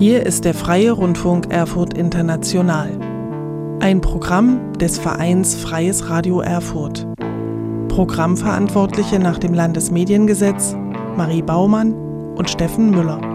Hier ist der Freie Rundfunk Erfurt International. Ein Programm des Vereins Freies Radio Erfurt. Programmverantwortliche nach dem Landesmediengesetz Marie Baumann und Steffen Müller.